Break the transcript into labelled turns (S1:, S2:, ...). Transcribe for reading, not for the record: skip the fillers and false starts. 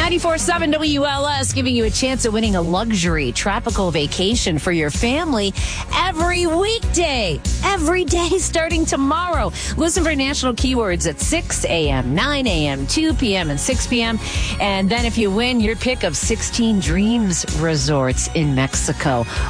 S1: 94.7 WLS giving you a chance at winning a luxury tropical vacation for your family every weekday, every day starting tomorrow. Listen for national keywords at 6 a.m., 9 a.m., 2 p.m., and 6 p.m. And then if you win, your pick of 16 Dreams resorts in Mexico.